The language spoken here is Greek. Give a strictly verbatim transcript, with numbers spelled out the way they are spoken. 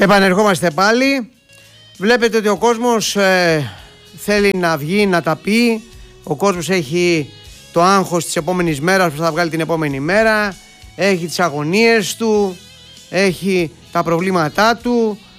Επανερχόμαστε πάλι. Βλέπετε ότι ο κόσμος ε, θέλει να βγει, να τα πει. Ο κόσμος έχει το άγχος της επόμενης μέρας που θα βγάλει την επόμενη μέρα. Έχει τις αγωνίες του, έχει τα προβλήματά του.